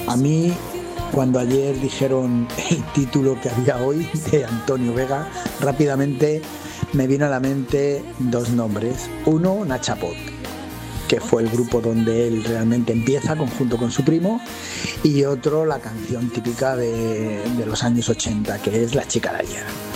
A mí, cuando ayer dijeron el título que había hoy de Antonio Vega, rápidamente me vino a la mente dos nombres. Uno, Nacha Pot, que fue el grupo donde él realmente empieza conjunto con su primo, y otro, la canción típica de los años 80, que es La chica de ayer.